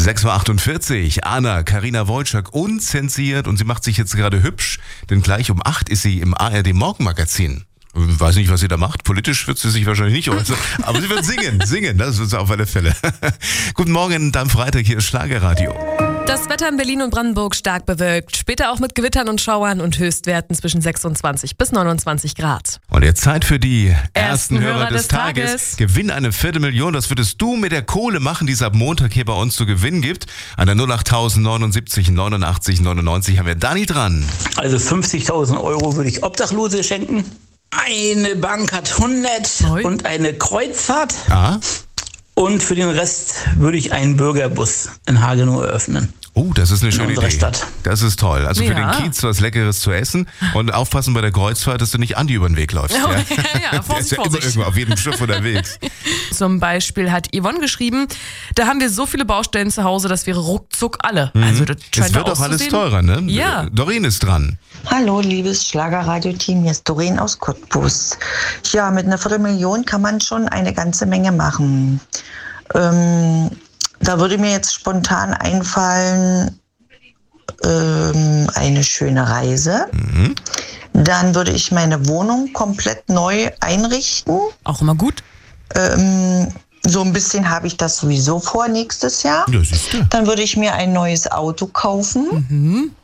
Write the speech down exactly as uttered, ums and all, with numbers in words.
sechs Uhr achtundvierzig, Anna Karina Wojcik unzensiert und sie macht sich jetzt gerade hübsch, denn gleich um acht ist sie im A R D Morgenmagazin. Ich weiß nicht, was sie da macht. Politisch wird sie sich wahrscheinlich nicht äußern, aber sie wird singen, singen, das wird sie auf alle Fälle. Guten Morgen, dann Freitag, hier ist Schlagerradio. Das Wetter in Berlin und Brandenburg stark bewölkt. Später auch mit Gewittern und Schauern und Höchstwerten zwischen sechsundzwanzig bis neunundzwanzig Grad. Und jetzt Zeit für die ersten, Ersten Hörer, Hörer des, des Tages. Tages. Gewinn eine Viertelmillion. Das würdest du mit der Kohle machen, die es ab Montag hier bei uns zu gewinnen gibt. An der null acht neunundsiebzig neunundachtzig neunundneunzig haben wir Dani dran. Also fünfzigtausend Euro würde ich Obdachlose schenken. Eine Bank hat hundert Oi. und eine Kreuzfahrt. Ah. Und für den Rest würde ich einen Bürgerbus in Hagenow eröffnen. Oh, das ist eine schöne unserer Idee. Stadt. Das ist toll. Also für Ja. den Kiez was Leckeres zu essen und aufpassen bei der Kreuzfahrt, dass du nicht Andi über den Weg läufst. Oh, ja? ja, ja, Der ist Vorsicht, ja immer Vorsicht. irgendwo auf jedem Schiff unterwegs. Zum Beispiel hat Yvonne geschrieben, da haben wir so viele Baustellen zu Hause, das wäre ruckzuck alle. Also das scheint Es wird da auch alles auszusehen. teurer, ne? Ja. Doreen ist dran. Hallo, liebes Schlagerradio-Team, hier ist Doreen aus Cottbus. Ja, mit einer Viertelmillion kann man schon eine ganze Menge machen. Ähm, da würde mir jetzt spontan einfallen, ähm, eine schöne Reise. Mhm. Dann würde ich meine Wohnung komplett neu einrichten. Auch immer gut. Ähm, so ein bisschen habe ich das sowieso vor nächstes Jahr. Ja, siehst du. Dann würde ich mir ein neues Auto kaufen.